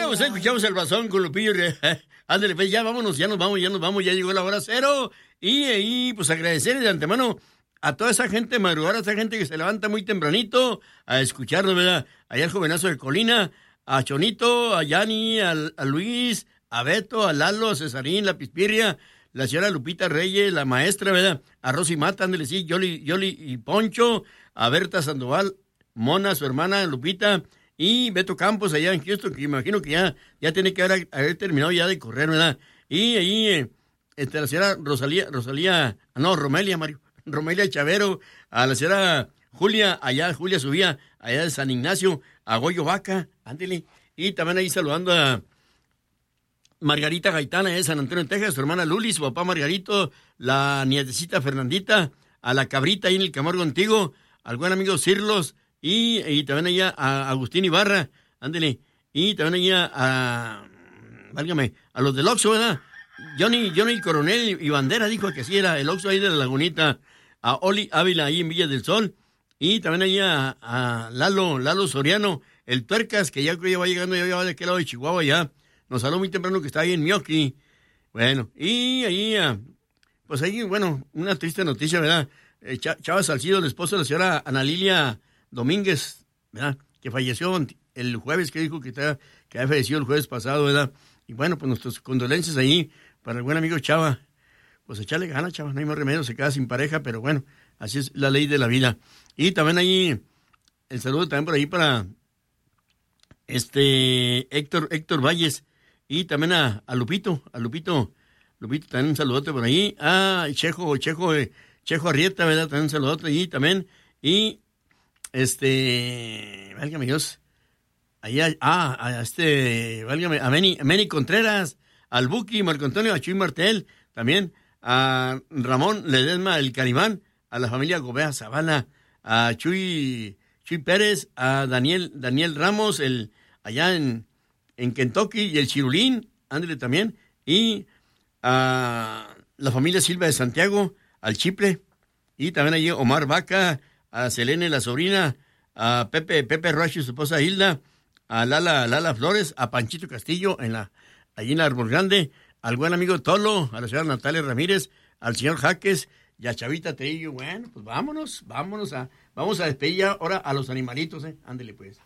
Bueno, pues escuchamos el Bazón con Lupillo. Ándale, pues ya vámonos, ya nos vamos, ya llegó la hora cero. Y pues agradecerle de antemano a toda esa gente madrugadora, a esa gente que se levanta muy tempranito a escucharnos, ¿verdad? Allá el jovenazo de Colina, a Chonito, a Yani, a Luis, a Beto, a Lalo, a Cesarín, la Pispirria, la señora Lupita Reyes, la maestra, ¿verdad? A Rosy Mata, ándale, sí, Yoli y Poncho, a Berta Sandoval, Mona, su hermana Lupita, y Beto Campos allá en Houston, que imagino que ya tiene que haber terminado ya de correr, ¿verdad? Y ahí la señora Romelia Chavero, a la señora Julia Subía, allá de San Ignacio, a Goyo Vaca, ándele, y también ahí saludando a Margarita Gaitana de San Antonio, Texas, su hermana Luli, su papá Margarito, la nietecita Fernandita, a la Cabrita ahí en el Camargo Antiguo, al buen amigo Cirlos, y también allá a Agustín Ibarra, ándele, y también allá a los del Oxxo, ¿verdad? Johnny Coronel y Bandera dijo que sí era el Oxxo ahí de la Lagunita, a Oli Ávila ahí en Villa del Sol, y también allá a Lalo Soriano, el Tuercas, que ya creo que va llegando, ya va de aquel lado de Chihuahua ya, nos habló muy temprano que está ahí en Mioqui. Bueno, y ahí, pues ahí, bueno, una triste noticia, ¿verdad? Chava Salcido, el esposo de la señora Ana Lilia Domínguez, ¿verdad? Que falleció el jueves, que dijo que había fallecido el jueves pasado, ¿verdad? Y bueno, pues nuestras condolencias ahí para el buen amigo Chava. Pues echarle ganas, Chava, no hay más remedio, se queda sin pareja, pero bueno, así es la ley de la vida. Y también ahí, el saludo también por ahí para Héctor Valles, y también a Lupito también un saludote por ahí, Chejo Arrieta, ¿verdad? También un saludote ahí también, y válgame Dios, allá, válgame, a Meni Contreras, al Buki, Marco Antonio, a Chuy Martel, también a Ramón Ledesma, el Carimán, a la familia Gobea Zavala, a Chuy Pérez, a Daniel Ramos, allá en Kentucky, y el Chirulín, ándale también, y a la familia Silva de Santiago, al Chiple, y también allí Omar Vaca, a Selene, la sobrina, a Pepe Roach y su esposa Hilda, a Lala Flores, a Panchito Castillo, allí en la Árbol Grande, al buen amigo Tolo, a la señora Natalia Ramírez, al señor Jaques, y a Chavita Trillo. Bueno, pues vamos a despedir ya ahora a los animalitos, ándale pues.